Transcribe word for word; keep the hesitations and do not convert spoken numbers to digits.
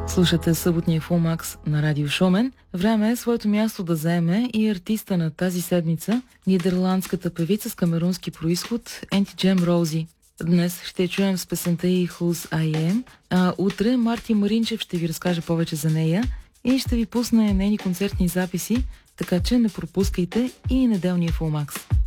Слушате съботния Фулмакс на Радио Шумен. Време е своето място да заеме и артиста на тази седмица, нидерландската певица с камерунски происход Енти Джем Роузи. Днес ще чуем с песента и Whose I Am, а утре Марти Маринчев ще ви разкаже повече за нея и ще ви пусне нейни концертни записи, така че не пропускайте и неделния Фулмакс.